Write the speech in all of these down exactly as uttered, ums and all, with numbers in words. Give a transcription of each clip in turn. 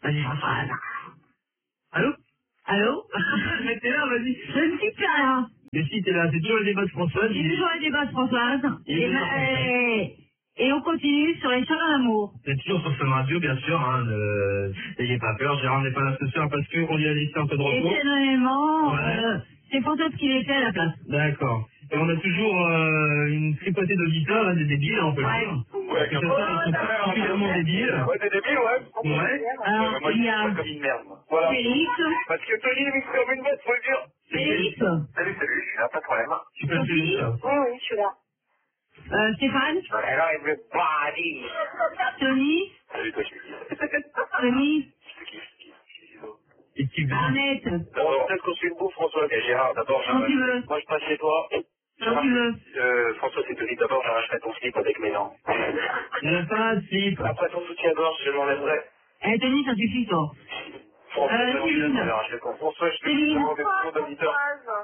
Vas-y. Enfin, Allô? allô? Mais t'es là, vas-y. Je ne suis pas là. Mais si, t'es là, c'est toujours le débat de Françoise. J'ai toujours le débat de Françoise. Il est Et, toujours ma- Françoise. et, et on continue sur les chemins d'amour. C'est toujours sur Fun Radio, bien sûr, hein, ne- n'ayez pas peur, Gérard n'est pas là ce soir parce qu'on lui a laissé un peu de Et repos. finalement, Ouais. euh, c'est Françoise qui les fait à la place. D'accord. Et on a toujours euh, une tripotée d'auditeurs, là, des débiles, on peut le Ouais. dire. Parce que ce soir, ils sont particulièrement débiles. Ouais, t'es débile, ouais. Ouais. Alors, Euh, moi, il y je a suis comme une merde, moi. Voilà. Félix. Parce que Tony, il est comme une bête, faut le dire. Félix. Salut, salut, je suis là, pas de problème. Tu peux le Sophie. faire. Oui, oui, je suis là. Euh, Stéphane. Alors, everybody. Tony. Salut, toi, je suis qui? Tony. Je suis qui? Et qui veut. Arnette. D'abord, peut-être qu'on se fait une bouffe, François. Et Gérard, d'abord, Quand tu veux. moi, je passe chez toi. Quand tu veux. Euh, François, c'est Tony, d'abord, j'arracherai ton slip avec mes dents. Il n'y en a pas, si. Après ton soutien-gorge, je l'enlèverai. Eh, Tony, ça suffit, toi. François, Euh, c'est mon Céline. gars, je l'arracherai ton François, je te Céline. demande des photos d'auditeurs.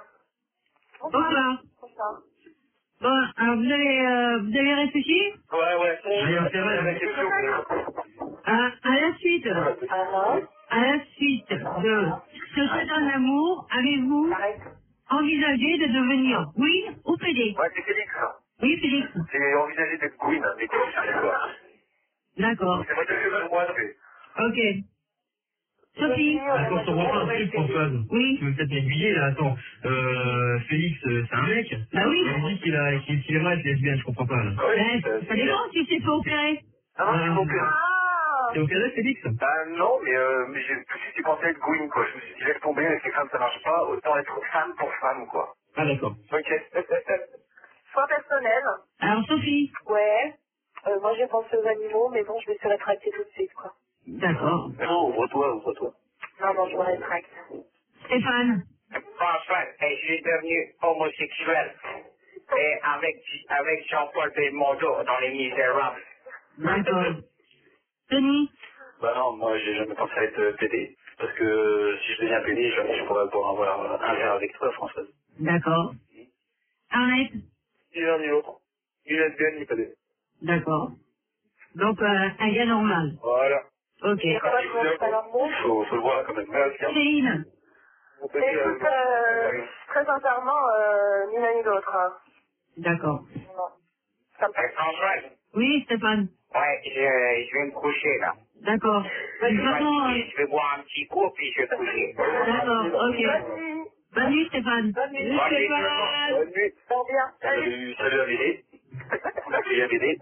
Bonsoir. Bon, alors vous avez, euh, vous avez réfléchi Ouais, ouais. J'ai intérêt à la question. à, à la suite, Ah, à la suite de ce chemin d'amour, avez-vous envisagé de devenir oui ou pédé? Ouais, c'est Félix. Oui, Félix. J'ai envisagé d'être Queen, mais écoute, je sais quoi. D'accord. C'est moi qui fais moi, c'est. Ok. Sophie. Attends, je te reprends un truc, Françoise. Oui. Tu veux peut-être m'aiguiller, là, attends. Euh, Félix, euh, c'est un mec. Bah oui. Il me dit qu'il a, qu'il qu'il aimerait être lesbienne, je comprends pas, là. Ben, ça dépend si c'est fait opérer. Ah non, c'est mon père. T'es opéré, Félix? Bah non, mais, euh, mais j'ai tout de suite pensé être Queen, quoi. Je me suis dit, laisse tomber, avec les femmes, ça marche pas, autant être femme pour femme, quoi. Ah, d'accord. Ok. Choix personnel. Alors, Sophie. Ouais. Euh, moi, j'ai pensé aux animaux, mais bon, je vais se rétracter tout de suite, quoi. D'accord. Non, ouvre-toi, ouvre-toi. Non, non, je me rétracte. Stéphane. François, et je suis devenu homosexuel. Et avec, avec Jean-Paul Belmondo dans Les Misérables. D'accord. Tony. Bah non, moi j'ai jamais pensé à être pédé. Parce que euh, si je deviens pédé, jamais je pourrais pouvoir avoir un verre avec toi, Françoise. D'accord. Arnette. Ni l'un ni l'autre. Ni lesbienne, ni pédé. D'accord. Donc, euh, un gars normal. Voilà. Ok. Et quoi, je montre pas leur mot? Faut, faut le voir quand même. Ouais, tiens. Céline. Écoute, euh, très sincèrement, euh, ni l'un ni l'autre. Hein. D'accord. Non. Ça me Eh, Françoise, Oui, Stéphane. ouais, je, je vais me coucher là. D'accord. De toute façon, euh, Je vais boire un petit coup, puis je vais coucher. d'accord, ok. Vas-y. Bonne nuit, Stéphane. Bonne nuit. Bonne nuit. Stéphane. Bonne nuit. Dors bien. Salut. Salut, salut à Bédé. Salut à Bédé.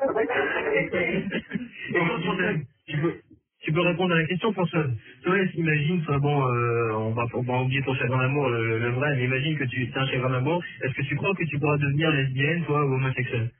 tu, peux, tu peux répondre à la question, Françoise. Toi, imagine, toi, bon, euh, on, va, on va oublier ton chagrin d'amour, le, le vrai, mais imagine que tu es un chagrin d'amour. Est-ce que tu crois que tu pourras devenir lesbienne, toi, ou homosexuelle?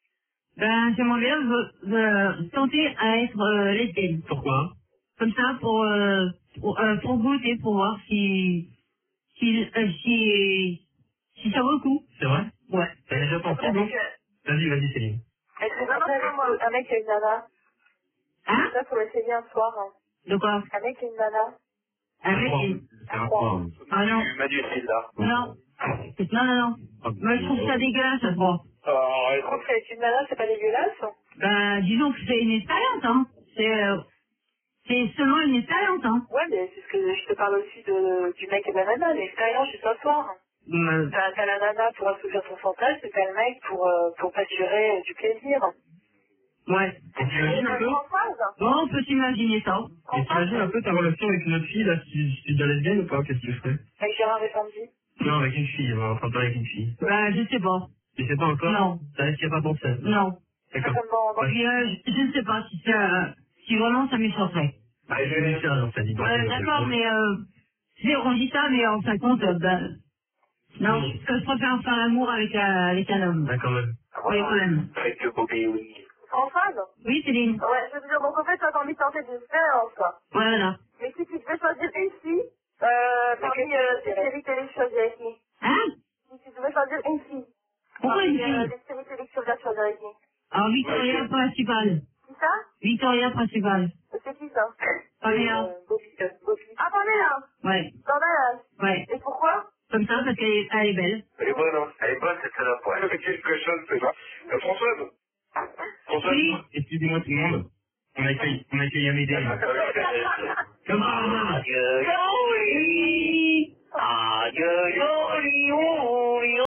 Ben, j'aimerais bien de, de tenter à être euh, lesbienne. Pourquoi? Comme ça, pour, euh, pour, euh, pour goûter, pour voir si, si, euh, si, si ça vaut le coup. C'est vrai? Ouais. T'as déjà pensé, donc? Vas-y, vas-y, Céline. Est-ce que vraiment, moi, un mec qui a une nana? Hein? Ça, faut essayer un soir. Hein. De quoi? Un mec qui a une nana? Avec une... C'est un croix. Ah non. Manu là. Non. Non, non, non. Moi, je trouve ça dégueulasse, ça se voit. Oh, Je trouve qu'avec une nana, c'est pas dégueulasse. Ben, disons que c'est une expérience, hein. C'est, euh, c'est seulement une expérience, hein. Ouais, mais c'est ce que je te parle aussi de, du mec et de la nana. L'expérience, juste un soir. Euh, T'as, t'as la nana pour assouvir ton fantasme et t'as le mec pour, euh, pour t'assurer du plaisir. ouais. Et t'imagines un peu? Bon, on peut s'imaginer ça. Et t'imagines un peu ta relation avec une autre fille, là, si si tu deviens lesbienne ou pas? Qu'est-ce que tu ferais? Avec Gérard Répandie. Non, avec une fille, enfin pas avec une fille. Ben, je sais pas. Tu sais pas encore? Non. Ça reste qu'il n'y a pas pensé. Non. D'accord. Comme dans, dans... Et, euh, je je ne sais pas si ça, si vraiment ça m'effraierait. Ah, je vais lui faire, alors, ça dit. Ouais, d'accord, mais euh, c'est- on dit ça, mais en fin de compte, euh, ben, non, Oui. je je préfère faire l'amour avec, euh, avec un homme. D'accord, même. Oui, quand même. avec le Bobby Wing. Françoise? Oui, Céline. Ouais, je veux dire, donc en fait, t'as envie de tenter des expériences, quoi. Voilà. Mais si tu devais choisir une fille, euh, parmi euh, tes séries télé, tu choisirais qui? Hein? Si tu devais choisir une fille, Pourquoi une parmi euh, fille? les séries télé que tu regardes, tu choisirais qui? Alors, Victoria principale. Qui ça? Victoria principale. C'est qui ça? Pamela. Euh, Bobby, euh, Bobby. Ah, Pamela! Ouais. Pamela! Ouais. Et pourquoi? Comme ça, parce qu'elle est, elle est belle. Elle est bonne, hein. Elle est bonne, cette salope. Ouais, quelque chose, c'est ça. Euh, Françoise? Françoise? Oui. Excusez-moi tout le monde. On accueille, on accueille Amédée. Comme par hasard. Adieu, Yoli. Adieu, Yoli, Yoli.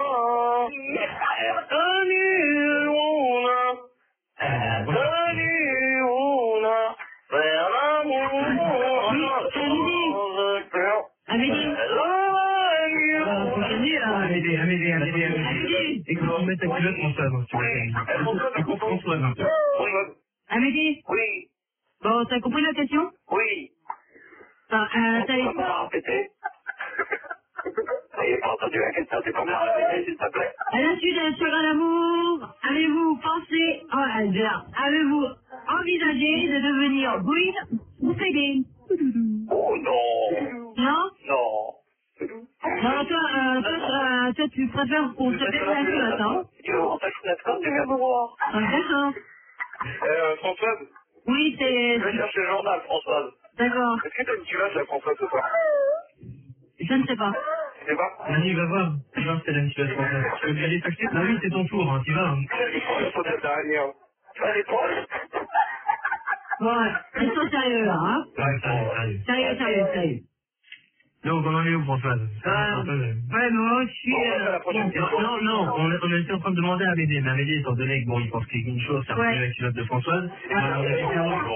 Bienvenue, Luna. Bienvenue, Luna. Vers l'amour. Amédée. Euh, continue, là. Amédée, Amédée, Amédée, Amédée. Et quand tu mets ta culotte, Françoise, tu vois. Écoute, Françoise. Amédée. Oui, Bon, t'as compris la question? oui. Enfin, euh, t'as Tu peux me la répéter? J'ai pas entendu la question, tu peux me la répéter, s'il te plaît? À la suite de Chagrin d'amour, avez-vous pensé, oh, alors, avez-vous envisagé de devenir Gwyn ou Félix? Oh non. Non? Non. Non, toi, euh, toi, toi, toi, tu préfères qu'on te pète la culotte, hein? Tu veux qu'on tâche la culotte, tu viens me voir. Ah, d'accord. Euh, Françoise, Oui, c'est... je vais chercher le journal, Françoise. D'accord. Est-ce que t'as une culotte, là, Françoise, ce soir? Je ne sais pas. Tu sais pas? Manu, va voir. Tu vas voir si t'as la culotte Françoise. Tu veux aller taxer? Ah oui, c'est ton tour, hein, tu vas. Hein. Il faut de d'araignée, hein. Tu vas aller prendre? Bon, ouais, restons sérieux, là, hein? Ouais, sérieux, sérieux. Sérieux, sérieux, sérieux. Donc, on en est où, Françoise? Euh, ouais, moi, je suis... Bon, Euh, la prochaine bon. question. Non, non, on, on était en train de demander à Amédée, mais Amédée, étant donné que bon, il pense qu'il y a une chose, c'est Ouais. la culotte de Françoise, on a demandé à Non, non,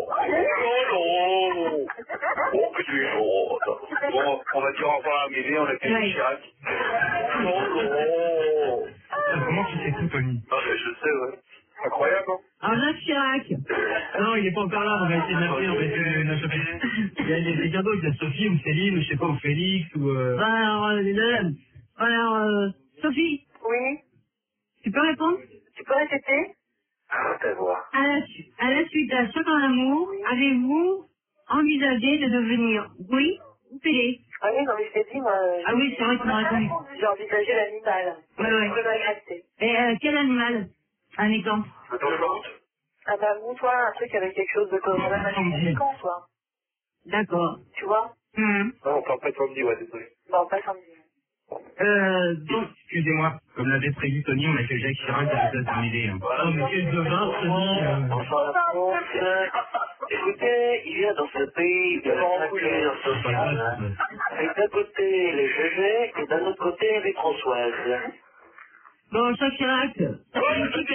non. Oh, que tu es chaude. Bon, on va dire au revoir à Amélie, on a fait Ouais. du Chirac. Non, non. Comment tu sais tout, Tony? Ah, mais je sais, ouais. Incroyable, hein? Alors, Jacques Chirac. Non, il est pas encore là, on va essayer de l'appeler, on va essayer de la choper. Il y a des quelqu'un d'autre, il y a Sophie ou Céline, ou je sais pas, ou Félix, ou euh... Bah, alors, euh, euh, alors, euh, Sophie, Oui. tu peux répondre? Tu peux répéter? Ah, ta voix. À la, su- à la suite à Chacun d'amour, avez-vous envisagé de devenir oui ou Félix? Ah oui, non, mais je t'ai dit, moi. Ah oui, c'est vrai que tu m'as répondu. J'ai envisagé l'animal. Ouais, ouais. Je vais rester. Et euh, quel animal? Un exemple. Le torchon? Ah bah, vous, toi, un truc avec quelque chose de comme un conséquent, quoi. D'accord. Tu vois? Hum. Non, on parle pas de samedi, ouais, désolé. Bon, pas samedi. Euh, donc, Excusez-moi, comme l'avait prévu Tony, on accueille Jacques Chirac à la place d'Amédée. Hein. Oh, mais quel devin, Tony euh... Enfin, la France, écoutez, il y a dans ce pays de la culture sociale. Et d'un côté les G G et d'un autre côté les Françoises. bon, Jacques Chirac, ta politique,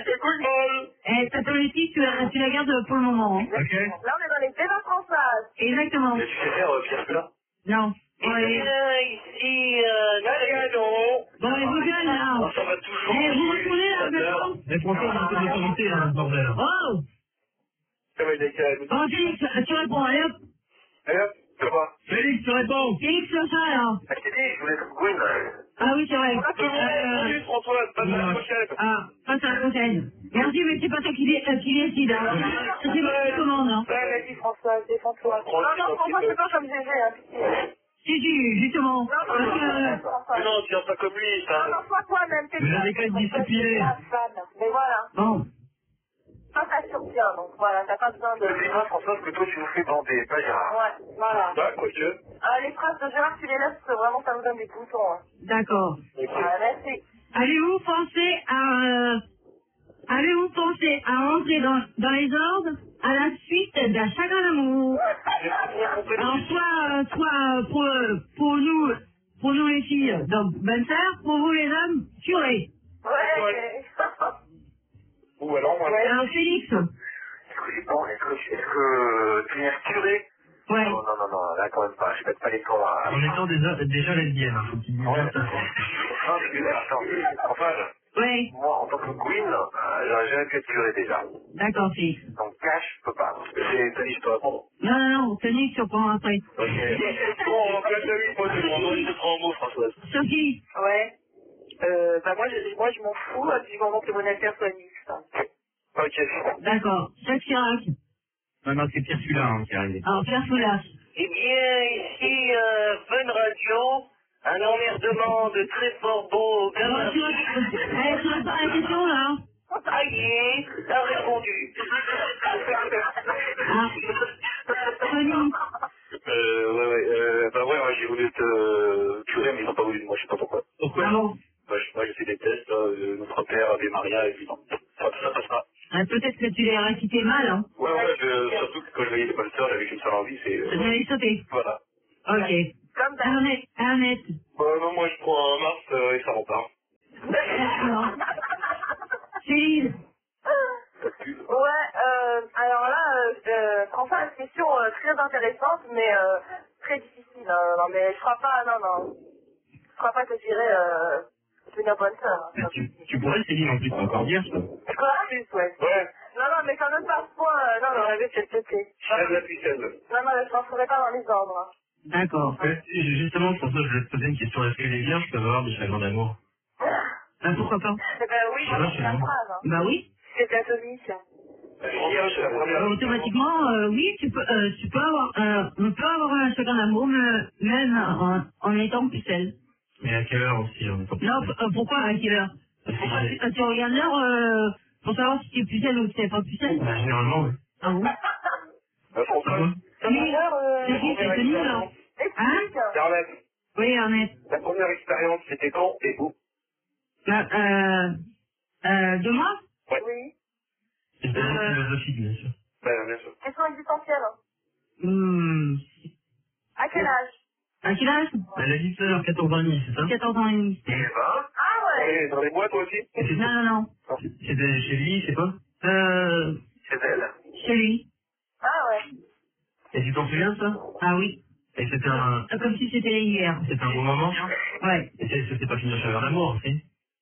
eh, ta politique, tu la, tu la gardes pour le moment. Hein. Ok. Là, on est dans les débats françaises. Exactement. Qu'est-ce que tu fais faire, Pierre Plat? Non. Eh Ouais. bien, ici, euh, Nagano. Bon, allez, vous gueule, là. Ça va toujours. Eh, vous retournez, là, maintenant. Les Français ont un peu d'autorité, hein, ce bordel. Oh. Ça va être calme. Bon, Félix, tu réponds, allez hop. Allez hop, c'est quoi? Félix, tu réponds. Félix, le chat, là. Ah, je t'ai dit, je voulais être Gwyn. Ah oui, c'est vrai. Tout le monde a entendu, François, passe à la prochaine. Ah, passe à la prochaine. Merci, mais c'est pas toi qui, dé- euh, qui décide, hein. C'est moi qui commande, hein. Ouais, vas-y, Françoise, défends-toi. Oh, Non, non, c'est François, un c'est pas comme G G, hein, pitié. Si, si, justement. Non, Parce non, non, que, non, François. Mais non, tu viens pas comme lui, Non, ça. non, sois toi-même, t'es Vous avez qu'à être discipliné. pas fan. Mais voilà. bon. Toi, t'assures bien, donc voilà, t'as pas besoin de... C'est grave, François, que toi, tu nous fais bander, pas Gérard. Ouais, voilà. Bah, quoique. Euh, les phrases de Gérard, tu les laisses, parce que vraiment, ça me donne des boutons. Hein. D'accord. Voilà, merci. Avez-vous pensé à, euh, avez-vous pensé à rentrer dans, dans les ordres à la suite d'un chagrin d'amour? Alors, soit, euh, soit euh, pour, euh, pour nous, pour nous les filles, donc, bonne sœur, pour vous les hommes, curé. Ouais. Ou alors, moi. Alors, Félix. Est-ce que j'ai bon, est-ce que, est-ce que tu viens curé? Ouais. Non, non, non, non, là, quand même pas, je pète pas les camps, là. En étant déjà, déjà lesbienne, hein, faut qu'il dise Ouais. bien ça. Non, mais, attends, enfin, Ouais. moi, en tant que Gwyn, euh, j'aurais jamais pu être curé déjà. D'accord, Félix. Donc, cash, je peux pas. C'est, t'as dit, je peux répondre. Non, non, non, Tony, tu reprends après. Ok. Bon, on va te lui poser le moment, je te prends un mot, Françoise. Sophie. Ouais. Euh, bah moi, je, moi, je m'en fous euh, du moment que mon affaire soit mixte. Ok. D'accord. Jacques Chirac. Non, non, c'est Pierre Fulin hein, qui est arrivé. Alors, Pierre Soulas. Eh bien, ici, euh, Fun Radio, un emmerdement de très fort beau, Alors, tu réponds, eh, tu réponds à la question, là, hein? Ah, y est, t'as répondu. Ah. Tony. Euh, ouais, ouais, euh, bah ouais, ouais, j'ai voulu te euh, curer, mais ils n'ont pas voulu de moi, je sais pas pourquoi. Pourquoi? Ah bon? Bah, je sais pas, j'ai fait des tests, là, euh, notre père avait Maria, et puis non, ça, ça passe pas. Ah, peut-être que tu l'as récité mal, hein? Ouais, ouais, je, réveiller des bonnes sœurs, j'avais qu'une seule envie, c'est... Vous allez sauter. Voilà. Ok. Comme d'hab. Ernest. Ernest. Bah non, moi je prends un Mars euh, et ça repart. D'accord. Céline. Ouais, euh, alors là, euh, euh, François a une question euh, très intéressante, mais euh, très difficile. Hein. Non, mais je crois pas, non, non. Je crois pas que tu irais euh, devenir bonne sœur. Hein. Tu, tu pourrais, Céline, en plus, c'est encore dire, ça. Quoi? Plus, ouais. Ouais, Non, non, mais quand même pas à ce point, euh, non, non, rêver, c'est le pété. je rêve la pucelle. Non, non, je ne rentrerai pas dans les ordres. Hein. D'accord. Ouais, justement, pour ça, je vais te poser une question. Est-ce que les vierges peuvent avoir des chagrins d'amour? Ah, pourquoi pas? Eh ben oui, Je sais pas, c'est c'est la bon. phrase. Hein. Bah oui. C'est platonique. Hier, c'est la première. Euh, Automatiquement, euh, oui, tu peux, euh, tu peux avoir, euh, on peut avoir un chagrin d'amour, mais- même en, en étant pucelle. Mais à quelle heure aussi, en temps? Non, p- euh, pourquoi à quelle heure? Parce que Pourquoi j'ai- tu, euh, tu regardes l'heure euh, pour savoir si tu es pucelle ou si tu n'es pas pucelle? Bah, généralement, oui. Ah bon? Bah, Ça François, va? Oui, euh, c'est qui, c'est Denis, là? Hein? Carlet, Oui, Ernest. la première expérience, c'était quand et où? Bah, euh, euh, de moi? Ouais. Oui. C'est tellement philosophique, bien sûr. Bah, bien sûr. Question existentielle. Hein. Hmm. À quel âge? À quel âge? Elle a dit tout à l'heure quatorze ans et demi, c'est ça? quatorze ans et demi. Et ben, Ah ouais. et dans les boîtes, toi aussi? Non, non, non. C'était chez lui, c'est quoi? Euh, C'est elle. chez lui. Ah ouais. Et tu t'en souviens, ça? Ah oui. Et c'était un, Euh, Comme si c'était hier. c'était un bon moment? Ouais, Et c'est- c'était pas fini en chagrin d'amour, si?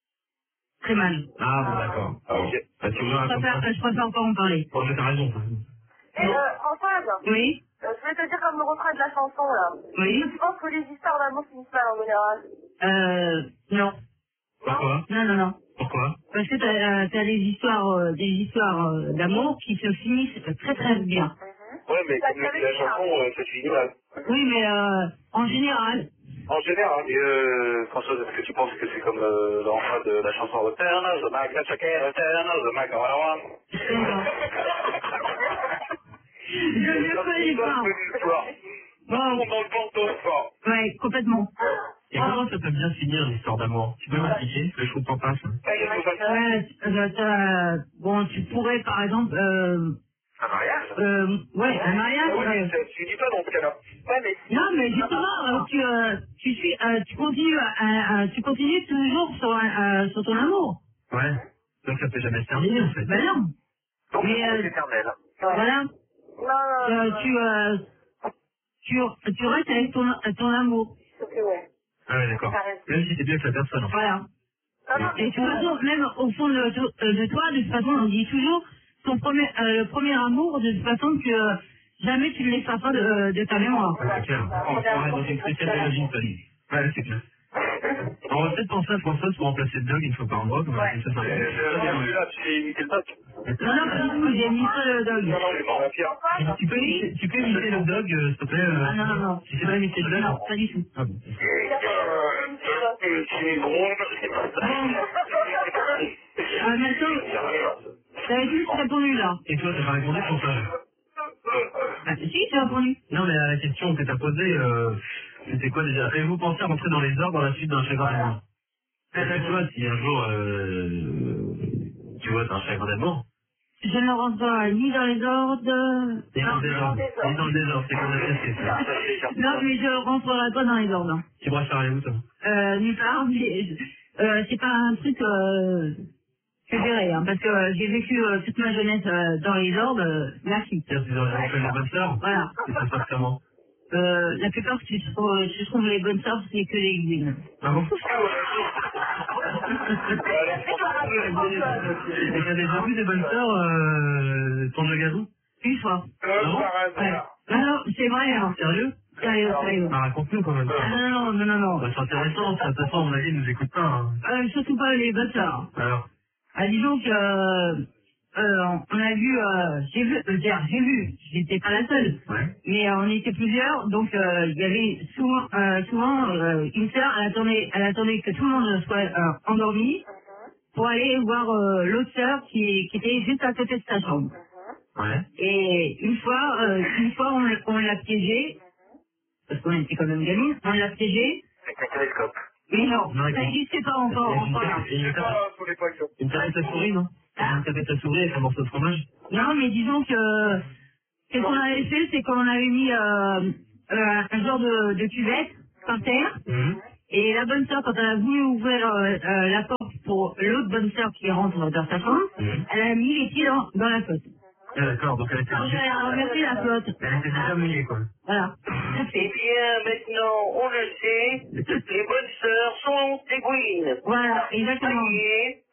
très mal. Ah, bon, d'accord. Ah, ok. Bah, tu Je vois, comme préfère, ça. je préfère pas en parler. Bon, mais t'as raison. Et euh, Françoise, Oui, euh, je voulais te dire comme le refrain de la chanson là. oui. Tu penses que les histoires d'amour finissent mal en général? Euh, non. Pourquoi? Non, non, non. Pourquoi? Parce que t'as euh, t'as des histoires, euh, des histoires euh, d'amour qui se finissent très très bien. Ouais, mais Ça, comme le ça dit veut la dire. chanson, euh, ça finit mal. Oui, mais euh, en général. En général, et euh, François, est-ce que tu penses que c'est comme euh, l'enfant de la chanson Eternal, The Mac, la Chakra, Eternal, The Mac, voilà. Je sais pas. Je ne connais pas. Bon, Bon, dans le canton, fort. ouais, complètement. Et comment ça peut bien finir, l'histoire d'amour? Tu peux m'expliquer? Que je comprends pas, ça. Ouais, euh, t'as- bon, tu pourrais par exemple, euh, Un mariage? euh, ouais, un Ah mariage. oui, ouais. ça ne finit pas dans ce cas-là. Ouais, mais si. Non, mais justement, euh, tu, euh, tu suis, euh, tu continues, à, à- tu continues toujours sur, un- euh, sur ton amour. Ouais. Donc ça peut jamais se terminer, en fait. Ben non. Donc Mais, c'est euh, éternel. Voilà. Non, non, Euh, non. tu, euh, tu, tu restes avec ton, ton amour. Ok, ouais. Ah ouais, d'accord. T'as raison. Même si t'es bien avec la personne, en fait. Voilà. Non, non, Et de toute façon, même au fond de, de, de toi, de toute façon, on dit toujours ton premier, euh, le premier amour, de toute façon que euh, jamais tu ne l'effaces pas de, de ta mémoire. Ouais, c'est clair. On on est dans une spéciale Imagine Famille. Ouais, c'est clair. On va peut-être penser à Françoise pour remplacer le dog une fois par mois, comme Ouais. ça, ça Euh, fait. je là, tu sais imiter le doc. Non, non, pas du tout, j'ai mis ça le dog. Non, non, c'est pas la pire. Françoise, Tu peux, imiter- tu peux imiter le dog, euh, s'il te plaît? euh, Ah non, non, non. Tu sais pas imiter le dog? Non, pas du tout. Ah bon. C'est drôle, c'est pas ça. Euh, maintenant, t'avais tous répondu là. Et toi, t'as pas répondu pour ça? Ah, si, tu as répondu. Non, mais à la question que t'as posée, euh, c'était quoi déjà? Avez-vous pensé à rentrer dans les ordres dans la suite d'un chagrin d'amour? Parce que toi, si un jour, euh, tu vois, t'as un chagrin d'amour, Je ne rentre pas ni dans les ordres. t'es dans le désordre. T'es dans le désordre, c'est qu'on a testé ça. Non, mais je rentrerai pas dans les ordres. Tu préfères aller où, toi? Euh, nulle part, mais euh, c'est pas un truc euh, que je verrai, hein, parce que euh, j'ai vécu euh, toute ma jeunesse euh, dans les ordres, euh, merci. C'est-à-dire, tu dois rencontrer les bonnes sœurs? Voilà. Et ça se passe comment? Euh, la plupart, tu trouves, tu trouves les bonnes sœurs, c'est que les guines. Ah bon? Françoise. Et t'as déjà vu des bonnes sœurs, euh, ton de gazon? Une fois. Euh, bon? par Ouais. hasard. Non, non, c'est vrai, hein. Sérieux? Sérieux, sérieux. Ah, raconte-nous quand même. Ah, non, non, non, non, non. Bah, c'est intéressant, ça. De toute façon, à mon avis, ils nous écoutent pas, hein. Euh, surtout pas les bonnes sœurs. Alors? Ah, disons que, euh, euh, on a vu, euh, j'ai vu, euh, dire, j'ai vu, j'étais pas la seule, Ouais. mais euh, on était plusieurs, donc euh, il y avait souvent, euh, souvent euh, une sœur, elle attendait, elle attendait que tout le monde soit euh, endormi pour aller voir euh, l'autre sœur qui, qui était juste à côté de sa chambre. Ouais. Et une fois, euh, une fois on, on l'a piégée, parce qu'on était quand même gamine, on l'a piégée, Avec un télescope. mais non, Non, ça écoute. n'existait pas encore, Une encore. tape- une C'est tape- pas sur les points. une tablette à souris, non? Une tablette à souris avec un morceau de fromage? Non, mais disons que Qu'est-ce qu'on avait fait, c'est qu'on avait mis euh, euh, un genre de, de cuvette par terre. Mhm. Et la bonne sœur, quand elle a voulu ouvrir euh, euh, la porte pour l'autre bonne sœur qui rentre dans sa chambre, Mhm. elle a mis les pieds dans, dans la flotte. Ah, d'accord, donc elle était Donc elle déjà, a remercié la flotte. elle était déjà mouillée, quoi. Voilà. Eh bien, maintenant, on le sait, les bonnes sœurs sont des gouines. Voilà, exactement. Aïe.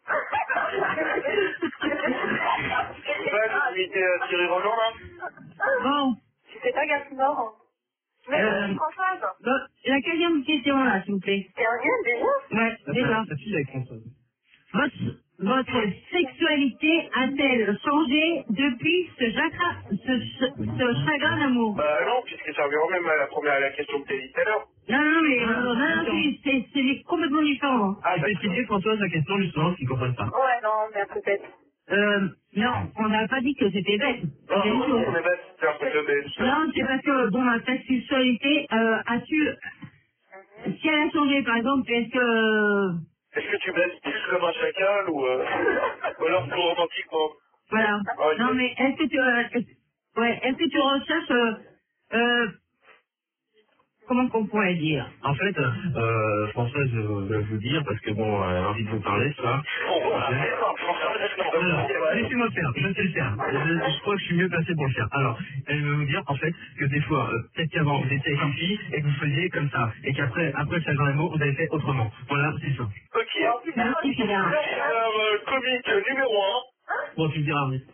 Ouais, tu étais euh, Thierry Roland, là? Bon, Tu sais pas Garcimore? Mais Euh, Françoise, bon, la quatrième question là, s'il vous plaît. t'es indienne déjà? Ouais, déjà. Ta fille avec Françoise. Votre, votre sexualité a-t-elle changé depuis ce, chagrin, ce, ce, ce chagrin d'amour? Bah non, puisque ça revient même à la première à la question que t'as dit tout à l'heure. Non, non, mais euh, non, non, c'est- c'est c'est complètement différent. Ah, je vais expliquer, Françoise, la question, justement, s'ils comprennent pas. Ouais, non, mais peut-être. Euh, non, on n'a pas dit que c'était bête. Non, C'est une non, chose. on est bête, c'est un peu de bête. Non, c'est parce que, bon, ma sexualité, euh, as-tu... Si elle a changé, par exemple, est-ce que... Est-ce que tu baisses plus comme un chacal ou, euh, ou alors plus romantiquement? Voilà. Ah, Non, ok. mais est-ce que tu... euh, est-ce- ouais, est-ce que tu recherches... Euh, euh, comment qu'on pourrait dire? En fait, euh, Françoise euh, va vous dire, parce que bon, elle a envie de vous parler, ça. Bon, voilà, c'est simple, Alors, laissez-moi faire, je sais le faire. Je, je crois que je suis mieux placé pour le faire. Alors, elle veut vous dire, en fait, que des fois, euh, peut-être qu'avant, vous étiez avec une fille et que vous faisiez comme ça. Et qu'après, après le chagrin d'amour, vous avez fait autrement. Voilà, c'est ça. Ok. Merci, Pierre. Alors, euh, comique numéro un. Bon, tu me diras, oui.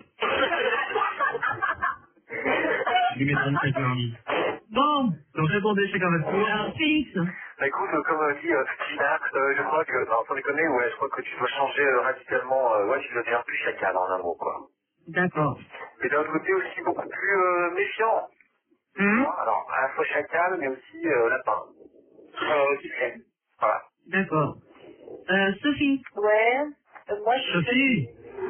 Je lui mettrai une tête en ligne. Bon, Donc, répondez chacun votre tour. alors Félix, Bah écoute, euh, comme euh, dit euh, Gina, euh, je crois que, non, sans déconner, ouais, je crois que tu dois changer euh, radicalement, euh, ouais, tu dois devenir plus chacal en amour, quoi. d'accord. Et d'un autre côté aussi beaucoup plus euh, méfiant. Hein? Alors, à la fois chacal, mais aussi euh, lapin. Euh, discret. Voilà. D'accord. Euh, Sophie, Ouais, euh, moi je suis... Sophie.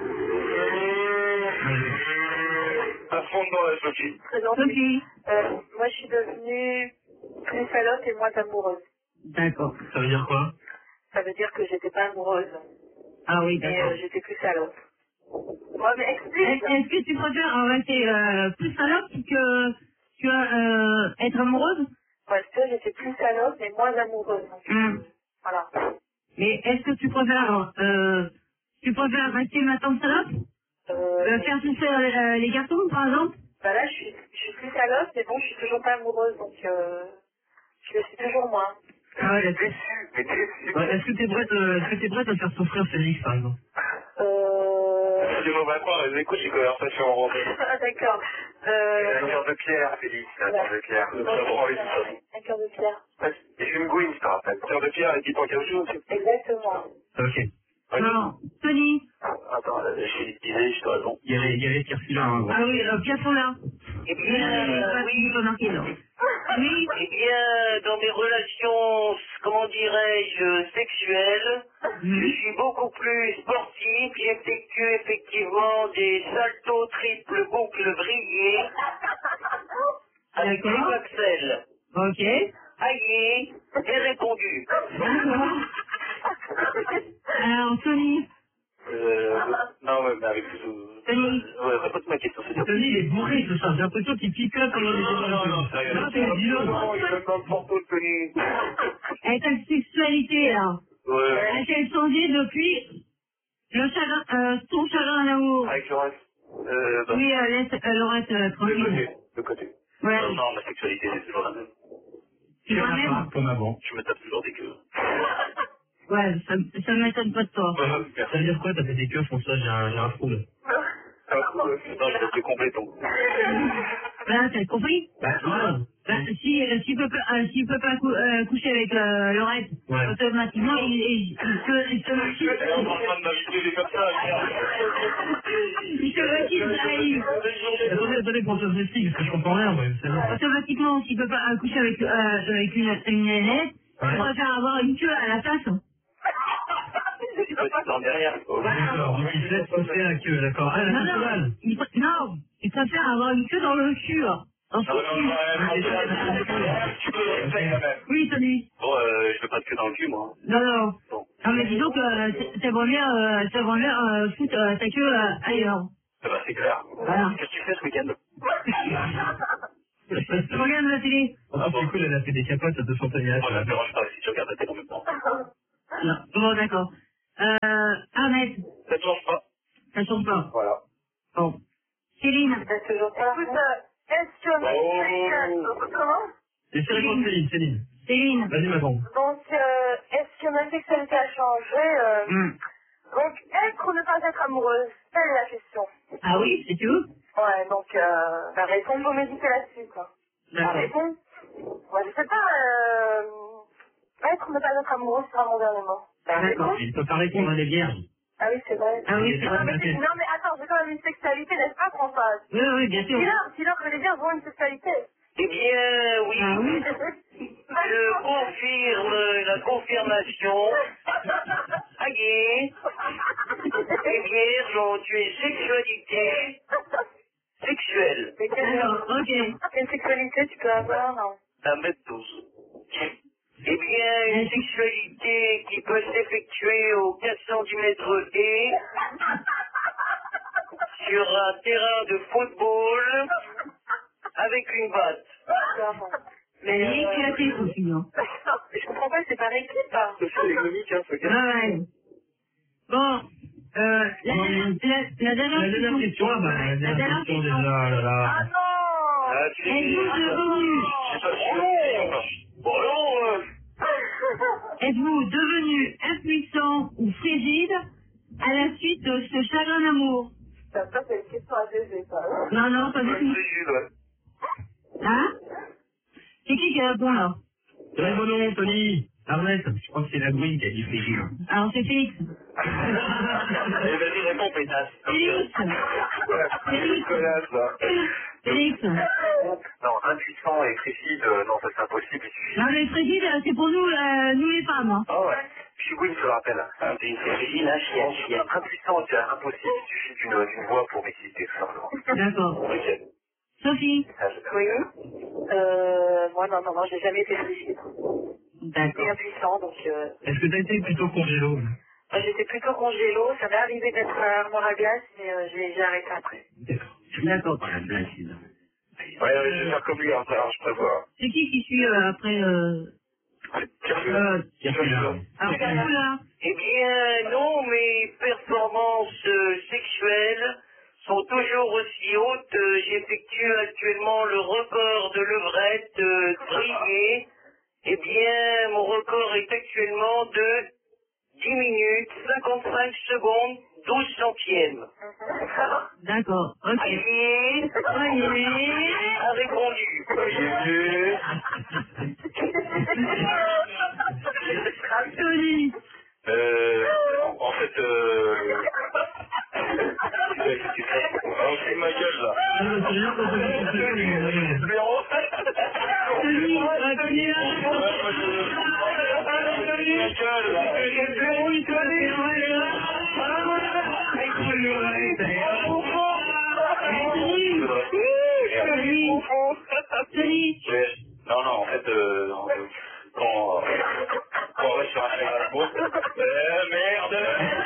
À fond dans la Sophie. Très gentille. Sophie, Euh, moi je suis devenue plus salope et moins amoureuse. d'accord. Ça veut dire quoi? Ça veut dire que j'étais pas amoureuse, Ah oui, mais d'accord. euh, j'étais plus salope. Ouais, mais explique. Est- Est-ce que tu préfères rester euh, plus salope que, que euh, être amoureuse? Parce que j'étais plus salope mais moins amoureuse. Donc, Hum. voilà. Mais est-ce que tu préfères, euh, tu préfères rester maintenant salope? Euh, Euh, faire souffrir euh, les garçons, par exemple? bah là, je suis, je suis plus salope, mais bon, je suis toujours pas amoureuse, donc euh, je le suis toujours moins. Ah ouais, Déçu, mais déçu. Ouais, est-ce que t'es prête, euh, est-ce que t'es prête à faire souffrir Félix, par exemple? Euh... Je ne vais pas, elle écoute les conversations en rondée. Ah, d'accord. Un Euh... cœur de pierre, Félix, un cœur de pierre. Un cœur de pierre. Et une gouine, je te rappelle. Un cœur de pierre et qui en quelque chose. Exactement. Ok. Non, Tony. Attends, je suis disais, je te réponds. Il y avait, il y avait Pierre-Philin, hein, bon. Ah oui, euh, Pierre sont là. Eh Oui, bien, oui, pas marqué, là. Oui, eh bien, dans mes relations, comment dirais-je, sexuelles, je suis beaucoup plus sportif. J'effectue effectivement des saltos triples boucles vrillées avec les D'accord. Axel. Ok. Aïe, et répondu. D'accord. Alors, Tony. Euh, non, mais mais avec tout. Tony. Ouais, répète ma question, c'est Tony, il est bourré, tout ça. J'ai l'impression qu'il picote pendant les Non, non, non, sérieux. Ah, t'es dis-le. Non, il est même pas le porto, le Tony. Et ta sexualité, là, Ouais. a-t-elle changé depuis le chagrin, euh, ton chagrin d'amour? Avec le reste. Euh, bah, Oui, euh, laisse euh, Laurette euh, le tranquille. côté. Le côté. Ouais. Non, non, ma sexualité, c'est toujours la même. Tu vois même? Comme avant. Je me tape toujours des queues. Ouais, ça, ça m'étonne pas de toi. Ouais, Ça merci. veut dire quoi, t'as fait des keufs, François? J'ai un, j'ai un trou, là. Ah, cool. Non, je vais te compléter. Ben, t'as compris? Bah, voilà. Ben, si, euh, s'il peut pas, euh, s'il peut pas cou- euh, coucher avec euh, Laurette, Ouais. automatiquement, il, il, il se, il se Je motive. suis en train de m'inviter des comme ça, Il se motive, ça arrive. Attendez, attendez, François, je m'explique, parce que je comprends rien, moi. C'est vrai. Automatiquement, s'il peut pas euh, coucher avec, euh, avec une, une nénette, il Ouais. préfère avoir une queue à la place. Dans derrière. D'accord, donc il se laisse pousser la queue, d'accord. Ah, la Non, nationale. non, il, pr- non, il préfère avoir une queue dans le cul. Dans son Non, non, cul. non, un petit peu de respect quand même. Oui, Tony. Bon, euh, je veux pas de queue dans le cul, moi. Non, non. Bon. Non, mais disons que euh, t- t'aimerais bien, euh, t'aimerais bien euh, foutre euh, ta queue euh, ailleurs. Ça va, c'est clair. Voilà. Qu'est-ce que tu fais ce week-end? Regarde la télé. Ah, c'est cool, elle a fait des capotes à deux cents tonnes. Moi, ça me dérange pas si tu regardes la télé en même temps. Non. Bon, d'accord. Euh, Ahmed, Ça te change pas. ça change pas. Voilà. Bon. Céline. Écoute, euh, est-ce que ma comment Et c'est réponse Céline, Céline. Céline. Vas-y, ma grande. Donc, euh, est-ce que ma sexualité a changé euh, Hmm. Donc, être ou ne pas être amoureuse, telle est la question. Ah oui, c'est tout. Ouais, donc, euh, la réponse, faut méditer là-dessus, quoi. La D'accord. réponse Moi, je sais pas, euh, être ou ne pas être amoureuse sera mon dernier mot. La D'accord. réponse Il ne peut pas répondre à des vierges. Ah oui, c'est vrai. Ah oui, c'est Non, vrai. mais, non, mais attends, j'ai quand même une sexualité, n'est-ce pas, Françoise? Oui, oui, bien sûr. Dis-leur, dis-leur que les vierges ont une sexualité. Eh bien, oui. Ah oui. Je confirme la confirmation. Aguet. Les vierges ont une sexualité sexuelle. Mais quelle, Alors, ok. quelle sexualité tu peux avoir, non? un mètre douze. Eh bien, une sexualité qui peut s'effectuer au quatre cents du mètre et sur un terrain de football avec une batte. Mais elle est éclatée, Sophie. Hein. Mais je comprends pas, c'est par équipe, hein. C'est économique, hein, ce Ouais, ouais. Bon, euh, la, la, la, la dernière La dernière question, ah bah, la La dernière dernière question question. déjà, là, Ah là. non! Ah, tu l'es Êtes-vous devenu, Je sais pas si je Bon, non, euh... êtes-vous devenu impuissant ou frigide à la suite de ce chagrin d'amour? Ça, ça, c'est une question à G G, ça. Non, non, pas du Ouais, tout. c'est Jules, ouais. Hein? C'est qui qui répond là? Ouais, bon nom, Tony. Arnett, je crois que c'est la Green qui a dit frigide. Alors c'est Félix. Allez, vas-y, réponds, pétasse. Félix. Félix. Connasse, va. Félix. Non, impuissant et frigide, euh, non, ça c'est impossible, il suffit. Non mais frigide, c'est pour nous, euh, nous les femmes. Hein. Ah ouais. Puis oui, je te le rappelle. Hein, t'es une frigide, hein, chienne, chienne. Impuissant, c'est impossible, il suffit d'une d'une voix pour m'exciter, tout simplement. D'accord. Ok. Sophie. Oui. Euh, moi, non, non, non, j'ai jamais été frigide. Et D'accord. impuissant, donc, euh, Est-ce que t'as été plutôt congélo? moi, j'étais plutôt congélo, ça m'est arrivé d'être à armoire à glace, mais euh, j'ai j'ai arrêté après. D'accord. Ouais, ouais, je vais faire comme lui, hein, alors je prévois. C'est qui qui suit euh, après euh... Euh, Pierre-Philippe. Alors, vous là. Eh bien, non, mes performances euh, sexuelles sont toujours aussi hautes. Euh, J'effectue actuellement le record de levrette euh, grillé. Eh bien, mon record est actuellement de dix minutes, cinquante-cinq secondes, douze centièmes. D'accord. Ok. Aguet Voyez. a répondu. Tony. Euh, en fait, euh... Ouais, qu'est-ce que tu fais? On fait ma gueule, là. Ah, bah, c'est rien quand on est congélo. Numéro Tony. Euh, Tony là. Ma gueule, là. Tony. Ouais. Non, non, en fait, euh, quand, quand on va sur un chagrin d'amour, euh, merde,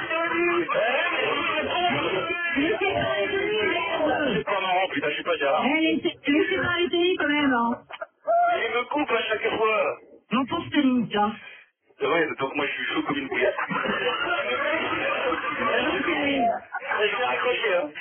c'est pas marrant, putain, je suis pas bien. Eh, laissez, laissez parler Tony quand même. Hein. Il me coupe à chaque fois. Non, pour Tony, tiens. C'est vrai, donc moi je suis chaud comme une bouillette. Je vais raccrocher, hein.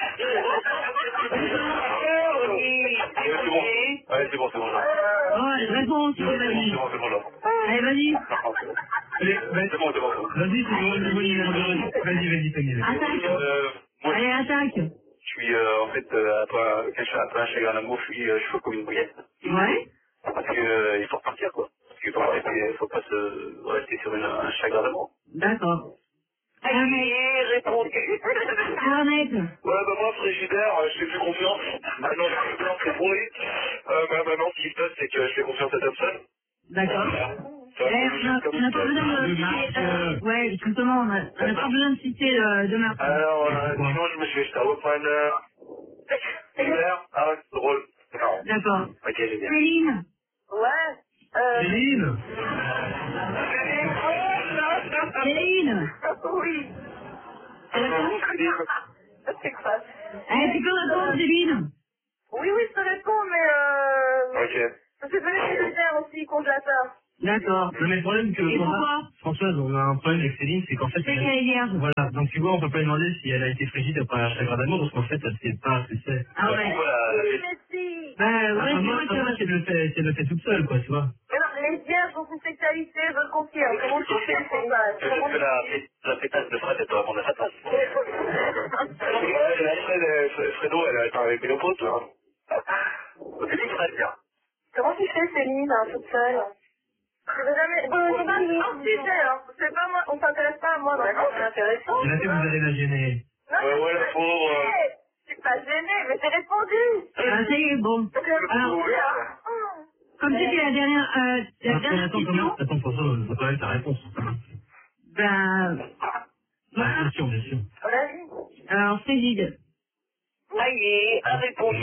Ouais, c'est bon. Ouais, c'est bon, c'est bon, là. Ouais, réponse, C'est vas-y. bon, c'est bon, là. Allez, vas-y. Allez, vas-y, C'est bon, c'est bon. vas-y, c'est bon, c'est bon, il est bon. Vas-y, vas-y, Tony. vas-y. Attaque. Euh, moi, Allez, attaque. je suis, euh, en fait, euh, après, un- quand je suis après un chagrin d'amour, je suis euh, chaud comme une bouillette. Ouais. Parce que, euh, il faut repartir, quoi. Parce qu'il faut pas rester, faut pas se rester sur une, un chagrin d'amour. D'accord. Aguet répondu. Arnett. Ouais, bah moi, frigidaire, euh, je fais plus confiance. Maintenant, je fais plein de pourri. Euh, bah, maintenant, ce qui se passe, c'est que je fais confiance à Thompson. D'accord. Ça, Eh, on a- on n'a pas besoin de De citer, marque, euh, euh, ouais, justement, on a, on n'a pas besoin de citer euh, de marque. Alors, euh, dimanche, je me suis acheté un reprendre. Hiver, ah, c'est drôle. Non. D'accord. Ok, j'ai bien. Céline. Ouais. Euh, Céline. Céline. oui. Vous, Céline. C'est quoi? Eh, tu peux répondre, Céline. Oui, oui, je te réponds, mais euh... Ok. ça fait venir chez le verre aussi, congélateur. D'accord. Non, mais le problème que... Et qu'on a- pourquoi Françoise, on a un problème avec Céline, c'est qu'en fait... C'est elle- qu'elle est vierge. Voilà, donc tu vois, on peut pas lui demander si elle a été frigide après un chagrin d'amour, parce qu'en fait, elle sait pas ce que c'est. Ah ouais. Voilà. Oui, mais si. Bah Ah, ouais, c'est moi, vrai moi, que... c'est le fait, c'est le fait toute seule, quoi, tu vois. Mais non, les vierges ont une sexualité, je le confirme. Comment tu fais, c'est ça? Peut-être que la, la pétasse de Fred, elle doit répondre à sa place. Fredo, elle est avec une pote, là. C'est dit Fred, bien. Comment tu fais, Céline, hein, toute seule? Je vais jamais... Bon, c'est pas un sujet, hein. C'est pas moi, on s'intéresse pas à moi, d'accord, c'est intéressant. Il a fait, vous allez la gêner. Non, Ouais, ouais, la pauvre. mais je suis pas gênée, mais j'ai répondu. Ah, ça y est, bon. Alors, comme c'était la dernière, euh, la Attends, dernière attends, quand question, même, attends, François, on va quand même ta réponse. ben, La voilà. question, bien sûr. Vas-y. Alors, c'est vide. Aïe, a répondu.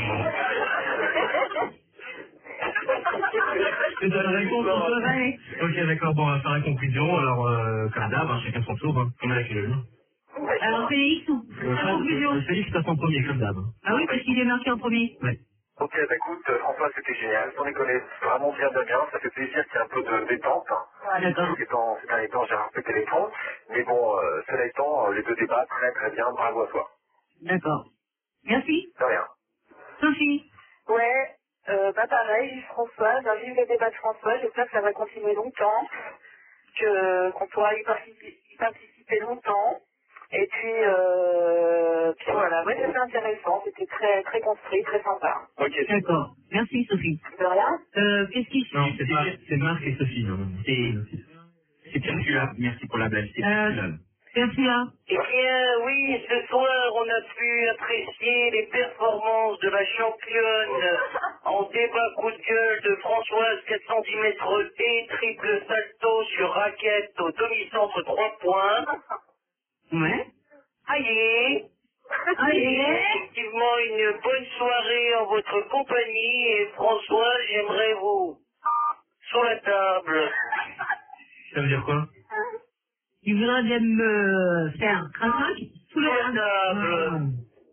C'est la réponse, François? Ouais. Ok, d'accord, bon, on va faire la conclusion, alors, euh, comme d'hab, hein, chacun son tour, hein, comme avec le jeu. Alors, Félix, la conclusion. Félix passe en premier, comme d'hab. Ah oui, parce qu'il est marqué en premier. Ouais. Ok, bah écoute, euh, François, c'était génial. On les connaît vraiment bien, bien, bien. Ça fait plaisir qu'il y ait un peu de détente. D'accord. Ces temps, ces derniers temps, j'ai respecté les tons. Mais bon, euh, cela étant, euh, les deux débats, très, très bien. Bravo à toi. D'accord. Merci. De rien. Sophie. Ouais, euh, bah pareil, François, j'ai vu le débat de François, j'espère que ça va continuer longtemps, que qu'on pourra y participer, y participer longtemps. Et puis, euh, puis voilà, ouais, c'était intéressant, c'était très très construit, très sympa. Ok. D'accord. Merci, Sophie. De rien. Euh, qu'est-ce qui se Non, c'est pas, c'est Marc et Sophie, non. C'est, c'est Pierre. Merci pour la blague, c'est Euh, Pierre. Qu'est-ce qu'il y a? Eh bien, oui, ce soir, on a pu apprécier les performances de la championne en débat coup de gueule de Françoise, quatre cent dix mètres T, triple salto sur raquette au demi-centre trois points. Ouais. Aïe, Allez. effectivement une bonne soirée en votre compagnie et François, j'aimerais vous sur la table. Ça veut dire quoi? Il voudrait bien me faire craquage sous le Sur la table.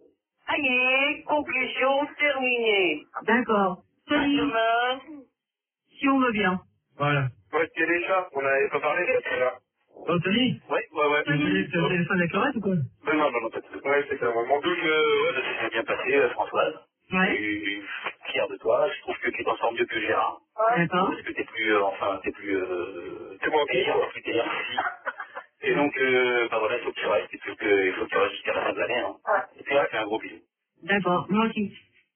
Aïe, conclusion terminée. D'accord. À Sophie, demain. si on veut bien. Voilà. Ouais, tu déjà, on n'avait pas parlé de ça. Oh, Tony? Ouais, ouais, ouais. Tu veux tu veux au téléphone avec Laurette ou quoi? Mais non, non, non, pas de souci. Ouais, c'est ça. Mon doute, euh, ouais, ça s'est bien passé, euh, Françoise. Ouais. Je suis fier de toi. Je trouve que tu t'en sors mieux que Gérard. D'accord. Parce que t'es plus, euh, enfin, t'es plus, euh, t'es moins pire, plus t'es aussi. Et donc, euh, bah voilà, il faut que tu restes, il faut que, il faut que tu restes jusqu'à la fin de l'année, hein. Et puis là, fais un gros bisou. D'accord. Moi aussi.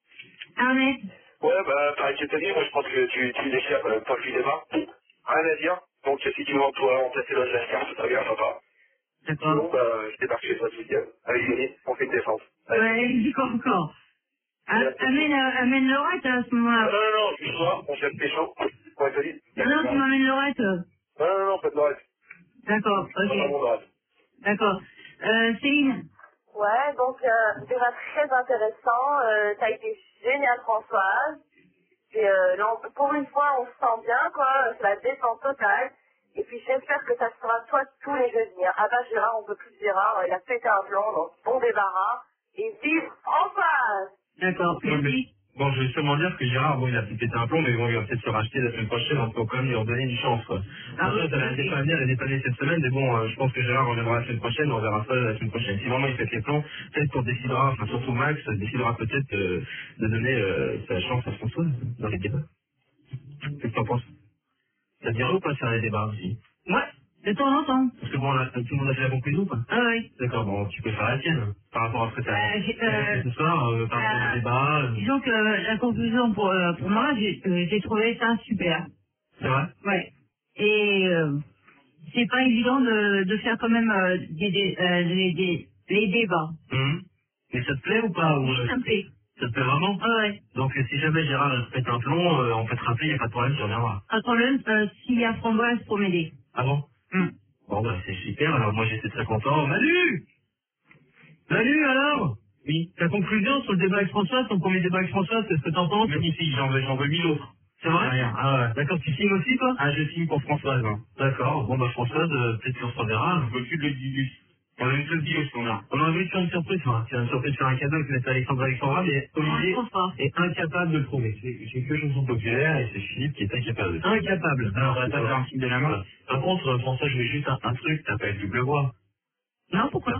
Arnett. Ouais, bah, pareil que Tony, moi je pense que tu, tu déchires euh, pas le débat. Rien à dire. Donc, si tu veux en toi remplacer l'autre Lascar, c'est très bien, papa. D'accord. Bon, bah, je débarque chez toi ce week-end. Allez, Yoni, on fait une défense. Allez. Ouais, il dit quoi encore? Ah, Amène, euh, amène Laurette à ce Non, moment-là. non, non, non, excuse-moi, on cherche pécho. Ouais, Tony. Non, tu m'amènes Laurette. Non, non, non, pas de Lorette. D'accord. Pas Ok. vraiment Lorette. D'accord. Euh, Céline. Ouais, donc euh, déjà très intéressant, euh, t'as été géniale Françoise. Et euh, non, pour une fois, on se sent bien, quoi, c'est la détente totale. Et puis j'espère que ça sera toi tous les jeudis. Hein. Ah bah Gérard, on peut plus de Gérard, il a pété un plomb, donc bon débarras. Et vive Françoise. D'accord. Ouais, mais- Merci. Bon, je vais seulement dire que Gérard, bon, il a peut-être pété un plomb, mais bon, il va peut-être se racheter la semaine prochaine, on peut quand même lui redonner une chance, quoi. Ah Après, oui, ça l'a ok. dépanné, elle a dépanné cette semaine, mais bon, euh, je pense que Gérard reviendra la semaine prochaine, on verra ça la semaine prochaine. Si vraiment il pète les plombs, peut-être qu'on décidera, enfin, surtout Max, décidera peut-être euh, de donner euh, sa chance à François dans les débats. Qu'est-ce que t'en penses? Ça te dirait ou pas de faire les débats aussi? Ouais. De temps en temps. Parce que bon, là, tout le monde a fait la conclusion ou pas? Ah oui. D'accord, bon, tu peux faire la tienne, par rapport à ce que t'as Euh, j'ai- euh, ce soir, euh, par rapport euh, au débat, euh, Disons que la conclusion pour, euh, pour moi, j'ai euh, j'ai trouvé ça super. c'est vrai? Ouais. Et euh, c'est pas évident de, de faire quand même euh, des, des, euh, les, des, les débats. Hum. Mais ça te plaît ou pas? Ou, Oui, euh, ça me plaît. ça te plaît vraiment? Ah ouais. Donc euh, si jamais Gérard euh, pète un plomb, euh, on peut te rappeler, il n'y a pas de problème, tu reviendras. Pas de problème, euh, s'il y a Framboise pour m'aider. Ah bon? Hum. Bon bah c'est super, alors moi j'étais très content. Manu! Manu alors? Oui. Ta conclusion sur le débat avec François, ton premier débat avec François, c'est ce que t'en penses? Magnifique, j'en veux, j'en veux mille autres. C'est vrai? Rien. Ah ouais. D'accord, tu signes aussi toi? Ah je signe pour Françoise. Hein. D'accord, bon bah Françoise, euh, peut-être qu'on se reverra. Je veux plus de le On a une seule vidéo, ce qu'on a. On a envie de faire une surprise, enfin, c'est une surprise de faire un cadeau que mettre Alexandre Alexandra, mais Olivier est incapable de le trouver. J'ai que chanson populaire et c'est Philippe qui est incapable. Incapable. Alors, on va pas faire un signe de la main. Par contre, François, je vais juste un, un truc, t'as pas le double voix. Non, pourquoi?